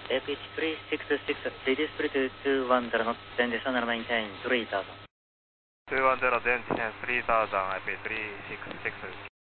AP366, reduce speed to 210 knots, then descend and maintain 3000. 210, then descend 3000, IP366.